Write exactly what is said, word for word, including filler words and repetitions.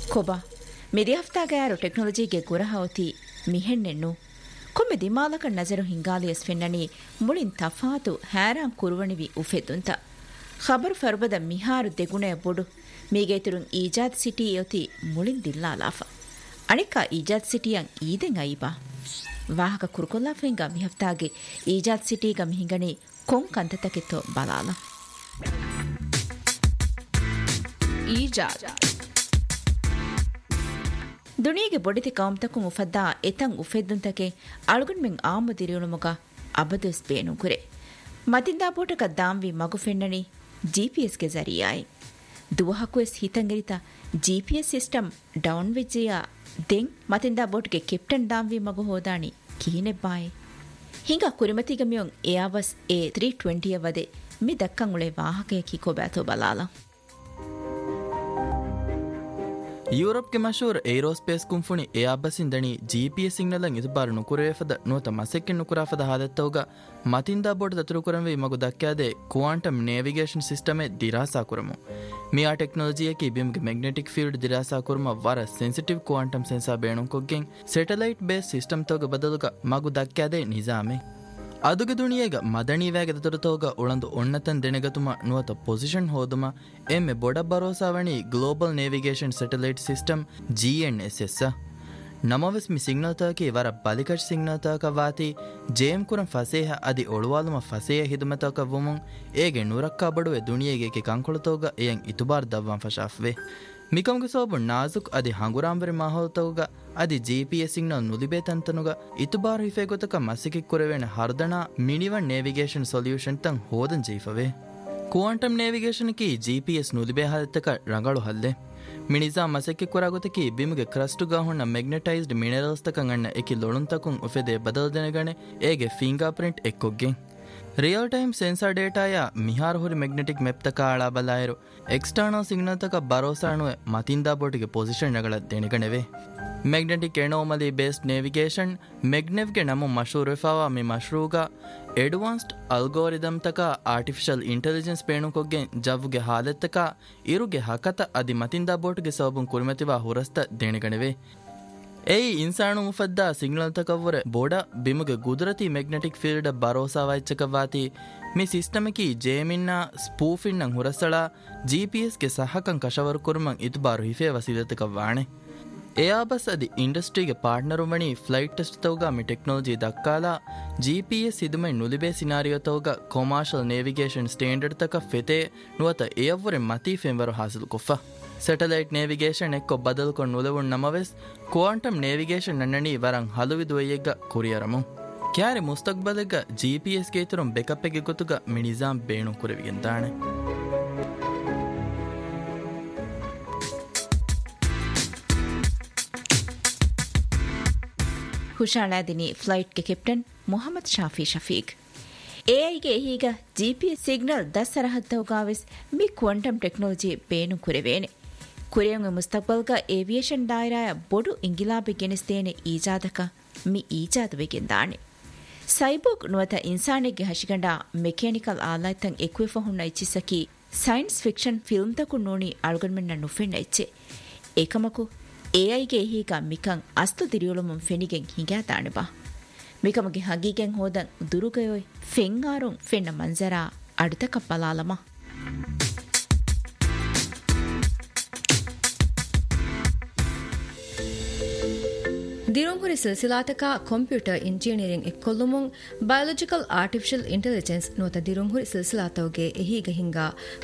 ಕೊಬಾ ಮಿದಿ ಹಫ್ತಾಗಯಾರು ಟೆಕ್ನಾಲಜಿಗೆ ಗುರಹವತಿ ಮಿಹೆಣ್ಣೆನ್ನು ಕೊಮ್ಮೆ ದಿಮಾಲಕ ನಜರು ಹಿಂಗಾಲಿಯಸ್ ಫೆನ್ನಣಿ ಮುಳಿನ್ ತಫಾತು ಹ್ಯಾರಾಂ ಕುರುವಣಿವಿ ಉಫೆದುಂತ ಖಬರ್ ಫರ್ಬದ ಮಿಹಾರು ದೆಗುಣೆಯ ಬೊಡು ಮೀಗೇತುರುಂ ಈಜಾದ್ city ಯೊತಿ ಮುಳಿನ್ ದಿಲ್ಲಾಲಾಫ ಅಣಿಕ ಈಜಾದ್ ಸಿಟಿಯಂ ಈದೆಂ ಐಬಾ ವಾಹಕ ಕುರುಕೊಲ್ಲಾ ಫೆಂಗ ಮಿಹಫ್ತಾಗೆ ಈಜಾದ್ ಸಿಟಿಗ ಮಿಹಿಂಗಣಿ ಕೊಂ ಕಂತತಕೆತ್ತೋ ಬಲಾಲ ಈಜಾದ್ ದುನಿಯಗೆ ಬೊಡಿತಿ ಕೌಮ್ತಕು ಮುಫದ್ದಾ ಎತಂ ಉಫೆದ್ದುಂತಕೆ ಅಳುಗುನ್ ಮೆಂ ಆಮು ದಿರಿಯುಳುಮುಗ ಅಬದುಸ್ ಬೇನು ಕುರೆ ಮತಿಂದಾ ಬೋಟಕ ದಾಂವಿ ಮಗು ಫೆನ್ನಣಿ ಜಿಪಿಎಸ್ಗೆ ಜರಿಯಾಯಿ ದುವಹಕು S ಹಿತಂಗರಿತ GPS system down ವಿಜ್ಜಿಯ ದೆಂ ಮತಿಂದಾ ಬೋಟ್ಗೆ captain ದಾಂವಿ ಮಗು ಹೋದಾಣಿ ಕೀನೆಬ್ಬಾಯೆ ಹಿಂಗ ಕುರಿಮತಿಗ ಮಿಯೊಂ ಏಯಾವಸ್ ಎ ತ್ರೀ ಟ್ವೆಂಟಿಯ ವದೆ ಮಿ ದಕ್ಕಂ ಉಳೆ ವಾಹಕಯಕಿ ಕೊಬ್ಯಾತೋ ಬಲಾಲ ಯೂರೋಪ್ ಗೆ ಮಶೂರ್ ಏರೋಸ್ಪೇಸ್ ಕುಂಫುಣಿ ಏಯಾಬಸಿನ್ ದಣಿ ಜಿಪಿಎಸ್ ಸಿಗ್ನಲಂ ಇದುಬಾರು ನುಕುರೇಫದ ನೂತ ಮಸೆಕ್ಕೆನ್ ನುಕುರಾಫದ ಹಾದತ್ತೌಗ ಮತಿಂದಾ ಬೋಟ್ ದತುರು ಕುರಂವಿ ಮಗು ದಕ್ಕಾದೆ quantum navigation ಸಿಸ್ಟಮೆ ದಿರಾಸಾ ಕುರಮು Miya ಟೆಕ್ನಾಲಜಿಯಕಿ ಬಿಮ್ಗೆ magnetic field ದಿರಾಸಾ kurma ವರ sensitive quantum sensor ಬೇಣುಂ ಕೊಗ್ಗೆಂ satellite base system ತೌಗ ಬದಲುಗ ಮಗು ದಕ್ಕಾದೆ ನಿಜಾಮೆ ಅದುಗೆ ದುಣಿಯೇಗ ಮದಣಿ ವ್ಯಾಗ ದತುರತೋಗ ಉಳಂದು ಒಣ್ಣತನ್ ದೆಣೆಗತುಮ ನುವತ ಪೊಸಿಷನ್ ಹೋದುಮ ಎಮ್ಮೆ ಬೊಡ ಭರೋಸಾವಣಿ global navigation satellite system G N S S ನಮವೆಸ್ ಮಿ signal ತಕಿ ವರ ಬಲಿಕಟ್ signal ತಕ ವಾತಿ ಜೇಮ್ ಕುರಂ ಫಸೇಹ ಅದಿ ಒಳುವಾಲುಮ ಫಸೇಹ ಹಿದುಮತಕ ವುಮುಂ ಏಗೆ ನುರಕ್ಕಾ ಬಡುವೆ ದುಣಿಯೇಗೆ ಕೆ ಕಂಕೊಳತೋಗ ಎಯಂ ಇತುಬಾರ್ ದವ್ವಂ ಫಶಾಫ್ವೆ ಮಿಕಂಗೆ ಸೋಬು ನಾಜುಕ್ ಅದಿ ಹಂಗುರಾಂಬರಿ ಮಾಹೋಲ್ತೌಗ ಅದಿ ಜಿಪಿಎಸ್ ಸಿಗ್ನಲ್ ನುಲಿಬೇ ತಂತನುಗ ಇತುಬಾರ್ ಹಿಫೆ ಗೊತಕ ಮಸಿಕಿಕ್ ಕುರವೇಣ ಹರ್ದಣ ಮಿನಿವನ್ ನೇವಿಗೇಷನ್ ಸೊಲ್ಯೂಷನ್ ತಂ ಹೋದನ್ ಜೀಫವೆ ಕ್ವಾಂಟಮ್ ನೇವಿಗೇಷನ್ ಕಿ ಜಿಪಿಎಸ್ ನುಲಿಬೇ ಹಾದತಕ ರಂಗಳು ಹಲ್ಲೆ ಮಿನಿಜಾ ಮಸೆಕ್ಕೆ ಕುರಾಗೊತಕಿ ಬಿಮುಗೆ ಕ್ರಸ್ಟುಗಾ ಹುಣ್ಣ ಮೆಗ್ನೆಟೈಸ್ಡ್ ಮಿನರಲ್ಸ್ ತಕಂ ಅಣ್ಣ ಎಕಿ ಲೊಳುಂತಕುಂ ಉಫೆದೆ ಬದಲ್ದೆನೆಗಣೆ ಏಗೆ finger print ಎಕ್ಕೊಗ್ಗೆ real time sensor ಡೇಟಾಯ ಮಿಹಾರ್ ಹುರಿ ಮ್ಯಾಗ್ನೆಟಿಕ್ ಮೆಪ್ ತಕ ಆಳಾ ಬಲಾಯರು ಎಕ್ಸ್ಟರ್ನಲ್ ಸಿಗ್ನಲ್ ತಕ ಭರೋಸಾಣುವೆ ಮತಿಂದಾ ಬೋಟಿಗೆ ಪೊಸಿಷನ್ ನಗಳ ದೆಣೆಗಣೆವೆ ಮ್ಯಾಗ್ನೆಟಿಕ್ ಎನೋಮಲಿ ಬೇಸ್ಡ್ ನೇವಿಗೇಷನ್ ಮೆಗ್ನೆವ್ಗೆ ನಮು ಮಶೂರ್ ವೆಫಾವಾ ಮಿ ಮಶ್ರೂಗ ಎಡ್ವಾನ್ಸ್ಡ್ ಅಲ್ಗೋರಿದಮ್ ತಕ ಆರ್ಟಿಫಿಷಿಯಲ್ ಇಂಟೆಲಿಜೆನ್ಸ್ ಪೇಣುಕೊಗ್ಗೆ ಜವ್ಗೆ ಹಾಲೆತ್ತಕ ಇರುಗೆ ಹಕತ ಅದಿ ಮತಿಂದಾ ಬೋಟ್ಗೆ ಸಬುಂ ಕುರಿಮತಿವಾ ಹುರಸ್ತ ದೆಣೆಗಣೆವೆ ಏಯ್ ಇನ್ಸಾಣು ಮುಫದ್ದಾ ಸಿಗ್ನಲ್ ತಕವ್ವರೆ ಬೋಡ ಬಿಮುಗೆ ಗುಜರತಿ ಮ್ಯಾಗ್ನೆಟಿಕ್ ಫೀಲ್ಡ್ ಭರೋಸಾ ವೈಚಕವಾತಿ ಮಿ ಸಿಸ್ಟಮಕಿ ಜೇಮಿನ್ನ ಸ್ಪೂಫಿನ್ನಂ ಹುರಸಳ ಜಿಪಿಎಸ್ಗೆ ಸಹಕಂ ಕಶವರ್ ಕುರ್ಮಂ ಇತುಬಾರು ಹಿಫೆ ವಸಿದತಕವಾಣೆ ಏಯಾಬಸ್ ಅದಿ ಇಂಡಸ್ಟ್ರಿಗೆ ಪಾರ್ಟ್ನರು ಮಣಿ ಫ್ಲೈಟ್ ಟೆಸ್ಟ್ ತೌಗ ಮಿ technology ದಕ್ಕಾಲ GPS ಇದುಮೈ ನುಲಿಬೆ scenario ತೌಗ ಕೊಮರ್ಷಿಯಲ್ navigation standard ತಕ ಫೆತೆ ನುವತ ಏಯವ್ವರೆ ಮತಿ ಫೆಂವರು ಹಾಸಿಲು ಕೊಫ್ಫ satellite navigation ಎಕ್ಕೊ ಬದಲ್ಕೊಂಡು ನುಲೆವುಣ್ ನಮವೆಸ್ quantum navigation ನನ್ನಣಿ ವರಂ ಹಲುವಿದುವಯ್ಯೆಗ್ಗ ಕುರಿಯರಮು ಕ್ಯಾರೆ ಮುಸ್ತಕ್ಬಲೆಗ್ಗ GPS ಗೇತುರಂ ಬೆಕಪ್ಪೆಗೆ ಗೊತ್ತುಗ ಮಿ ನಿಜಾಮ್ ಬೇಣು ಕುರಿವಿಗೆಂತಾಣೆ ಹುಷಾಳಾದಿನಿ ಫ್ಲೈಟ್ಗೆ ಕೆಪ್ಟನ್ ಮೊಹಮ್ಮದ್ ಶಾಫಿ ಶಫೀಕ್ ಎಐಗೆ ಹೀಗ ಜಿಪಿಎಸ್ ಸಿಗ್ನಲ್ ದಸರಹದ್ದೌಗಾವೆಸ್ ಮಿ ಕ್ವಾಂಟಮ್ ಟೆಕ್ನಾಲಜಿ ಬೇನು ಕುರೆವೇನೆ ಕುರೆಯಂಗೆ ಮುಸ್ತಕ್ಬಲ್ಗ ಏವಿಯೇಷನ್ ದಾಯರಾಯ ಬೊಡು ಇಂಗಿಲಾಬಿ ಗೆನಿಸ್ತೇನೆ ಈಜಾದಕ ಮಿ ಈಜಾದುವೆಗೆಂದಾಣೆ ಸೈಬೋಗ್ ನುವತ ಇನ್ಸಾನಿಗೆ ಹಶಿಗಂಡ ಮೆಕ್ಯಾನಿಕಲ್ ಆಲಾಯ್ತಂ ಎಕ್ವೆಫ ಹುಣ್ಣ ಇಚ್ಚಿಸಕಿ ಸೈನ್ಸ್ ಫಿಕ್ಷನ್ ಫಿಲ್ಮ್ ತಕು ನೋಣಿ ಅಳುಗಣ್ಮೆನ್ನ ನುಫೆಣ್ಣ ಇಚ್ಚೆ ಏಕಮಕು ಎಐಗೆ ಹೀಗ ಮಿಕಂ ಅಸ್ತು ದಿರಿಯುಳುಮಂ ಫೆನಿಗೆಂ ಹಿಂಗಾ ತಾಣೆಬಾ ಮಿಕಮಗೆ ಹಗೀಗೆಂ ಹೋದಂ ದುರುಗಯೋಯ್ ಫೆಂಗಾರುಂ ಫೆನ್ನ ಮಂಜರಾ ಅಡುತಕ ಪಲಾಲಮ ದಿರುಂಗುರಿ ಸಿಲ್ಸಿಲಾತಕ computer engineering ಎಕ್ಕೊಲ್ಲುಮುಂ biological artificial intelligence ನೋತ ದಿರುಂಗುರಿ ಸಿಲ್ಸಿಲಾತವಗೆ ಎಹೀಗ ಹಿಂಗ